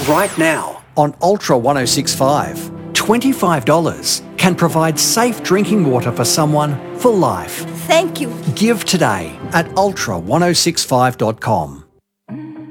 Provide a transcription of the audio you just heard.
Right now on Ultra 1065, $25 can provide safe drinking water for someone for life. Thank you. Give today at ultra1065.com.